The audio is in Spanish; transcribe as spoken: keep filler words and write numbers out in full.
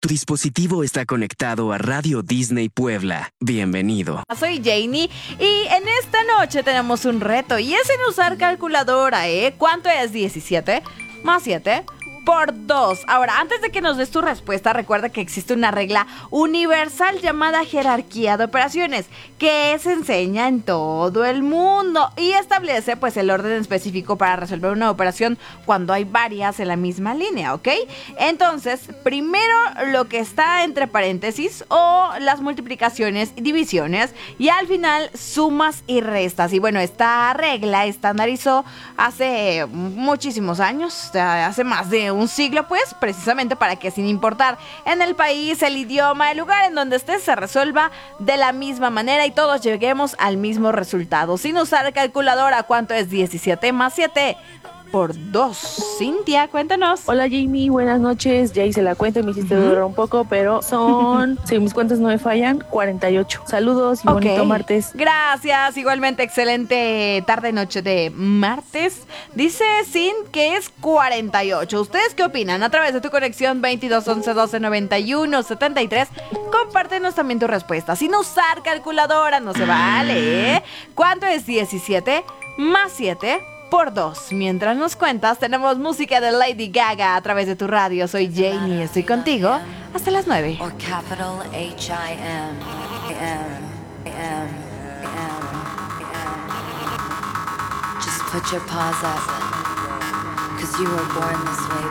Tu dispositivo está conectado a Radio Disney Puebla. Bienvenido. Soy Janie y en esta noche tenemos un reto y es en usar calculadora, ¿eh? ¿Cuánto es diecisiete más siete por dos? Ahora, antes de que nos des tu respuesta, recuerda que existe una regla universal llamada jerarquía de operaciones que se enseña en todo el mundo y establece pues el orden específico para resolver una operación cuando hay varias en la misma línea, ¿ok? Entonces, primero lo que está entre paréntesis o las multiplicaciones y divisiones y al final sumas y restas. Y bueno, esta regla estandarizó hace muchísimos años, o sea, hace más de un siglo, pues, precisamente para que sin importar en el país, el idioma, el lugar en donde estés, se resuelva de la misma manera y todos lleguemos al mismo resultado. Sin usar calculadora, ¿cuánto es diecisiete más siete por dos? Cintia, cuéntanos. Hola Jamie, buenas noches. Ya hice la cuenta y me hiciste uh-huh. dudar un poco, pero son, si mis cuentas no me fallan, cuarenta y ocho. Saludos y okay. bonito martes. Gracias, igualmente excelente tarde noche de martes. Dice Sin que es cuarenta y ocho. ¿Ustedes qué opinan? A través de tu conexión veintidós once doce noventa y uno setenta y tres, compártenos también tu respuesta. Sin usar calculadora, no se vale, ¿eh? ¿Cuánto es diecisiete más siete por dos? Mientras nos cuentas, tenemos música de Lady Gaga a través de tu radio. Soy Jamie, estoy contigo hasta las nueve. Or capital H I M M M M. Just put your paws up, cause you were born this way,